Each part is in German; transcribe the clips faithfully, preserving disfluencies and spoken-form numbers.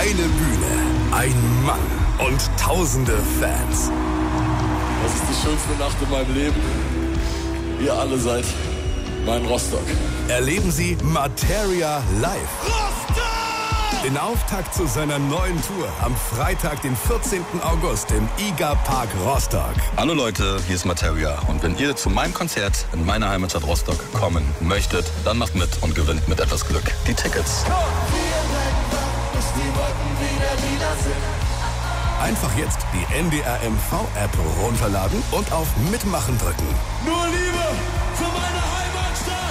Eine Bühne, ein Mann und tausende Fans. Das ist die schönste Nacht in meinem Leben. Ihr alle seid mein Rostock. Erleben Sie Materia live. Rostock! Den Auftakt zu seiner neuen Tour am Freitag, den vierzehnten August im I G A Park Rostock. Hallo Leute, hier ist Materia. Und wenn ihr zu meinem Konzert in meiner Heimatstadt Rostock kommen möchtet, dann macht mit und gewinnt mit etwas Glück die Tickets. Einfach jetzt die N D R M V-App runterladen und auf Mitmachen drücken. Nur Liebe für meine Heimatstadt!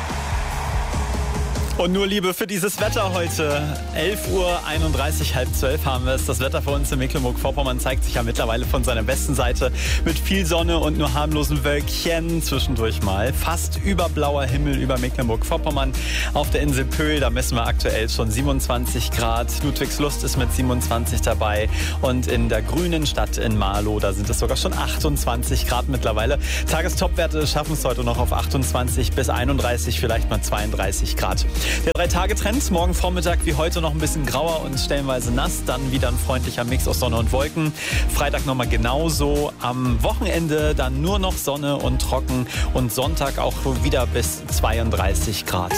Und nur Liebe für dieses Wetter heute. elf Uhr einunddreißig, halb zwölf haben wir es. Das Wetter für uns in Mecklenburg-Vorpommern zeigt sich ja mittlerweile von seiner besten Seite. Mit viel Sonne und nur harmlosen Wölkchen zwischendurch mal. Fast überblauer Himmel über Mecklenburg-Vorpommern. Auf der Insel Pöhl, da messen wir aktuell schon siebenundzwanzig Grad. Ludwigslust ist mit siebenundzwanzig dabei. Und in der grünen Stadt in Marlow, da sind es sogar schon achtundzwanzig Grad mittlerweile. Tagestopwerte schaffen es heute noch auf achtundzwanzig bis einunddreißig, vielleicht mal zweiunddreißig Grad. Der Drei-Tage-Trend, morgen Vormittag wie heute noch ein bisschen grauer und stellenweise nass, dann wieder ein freundlicher Mix aus Sonne und Wolken. Freitag nochmal genauso, am Wochenende dann nur noch Sonne und trocken und Sonntag auch wieder bis zweiunddreißig Grad.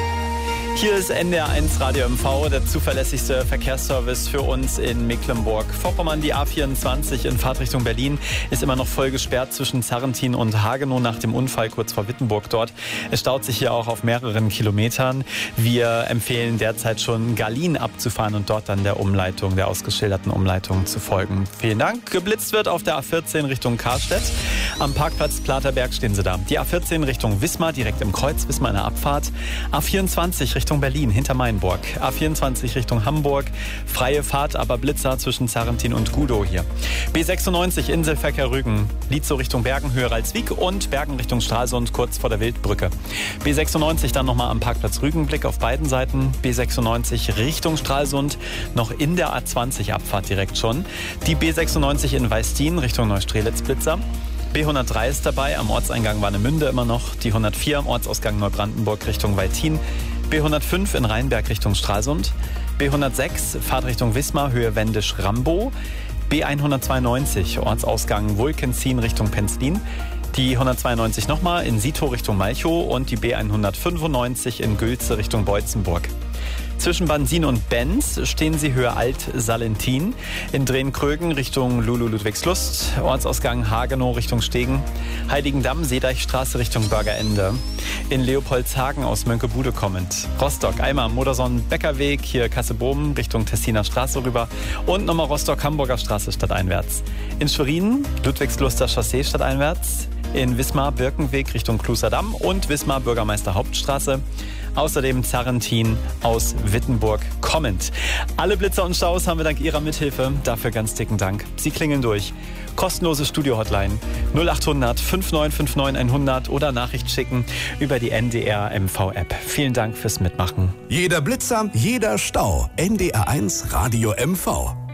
Hier ist N D R eins Radio M V, der zuverlässigste Verkehrsservice für uns in Mecklenburg-Vorpommern. Die A vierundzwanzig in Fahrtrichtung Berlin ist immer noch voll gesperrt zwischen Zarrentin und Hagenow nach dem Unfall kurz vor Wittenburg dort. Es staut sich hier auch auf mehreren Kilometern. Wir empfehlen derzeit schon Garlin abzufahren und dort dann der Umleitung, der ausgeschilderten Umleitung zu folgen. Vielen Dank. Geblitzt wird auf der A vierzehn Richtung Karstedt. Am Parkplatz Platerberg stehen Sie da. Die A vierzehn Richtung Wismar, direkt im Kreuz, Wismar in der Abfahrt. A vierundzwanzig Richtung Berlin, hinter Mainburg. A vierundzwanzig Richtung Hamburg. Freie Fahrt, aber Blitzer zwischen Zarrentin und Gudow hier. B sechsundneunzig Inselverkehr Rügen. Lietzow Richtung Bergen, höher als Wieg und Bergen Richtung Stralsund, kurz vor der Wildbrücke. B sechsundneunzig dann nochmal am Parkplatz Rügen, Blick auf beiden Seiten. B sechsundneunzig Richtung Stralsund, noch in der A zwanzig Abfahrt direkt schon. Die B sechsundneunzig in Weistin Richtung Neustrelitz Blitzer. B hundertdrei ist dabei, am Ortseingang Warnemünde immer noch. Die hundertvier am Ortsausgang Neubrandenburg Richtung Weithin. B hundertfünf in Rheinberg Richtung Stralsund. B hundertsechs Fahrtrichtung Wismar, Höhe Wendisch-Rambow. B hundertzweiundneunzig Ortsausgang Wulkenzien Richtung Penzlin. Die hundertzweiundneunzig nochmal in Sitow Richtung Malchow und die B hundertfünfundneunzig in Gülze Richtung Beutzenburg. Zwischen Bansin und Benz stehen Sie Höhe Alt-Salentin. In Drehn-Krögen Richtung Lulu-Ludwigslust. Ortsausgang Hagenow Richtung Stegen. Heiligendamm, Seedeichstraße Richtung Bürgerende. In Leopoldshagen aus Mönckebude kommend. Rostock, Eimer, Moderson, Beckerweg, hier Kassel-Bohmen Richtung Tessiner Straße rüber. Und nochmal Rostock-Hamburger Straße stadteinwärts. In Schwerin, Ludwigsluster Chaussee stadteinwärts. In Wismar, Birkenweg Richtung Kluserdamm und Wismar, Bürgermeister Hauptstraße. Außerdem Zarrentin aus Wittenburg kommend. Alle Blitzer und Staus haben wir dank Ihrer Mithilfe. Dafür ganz dicken Dank. Sie klingeln durch. Kostenlose Studio-Hotline null acht hundert fünf neun fünf neun hundert oder Nachricht schicken über die N D R M V-App. Vielen Dank fürs Mitmachen. Jeder Blitzer, jeder Stau. N D R eins Radio M V.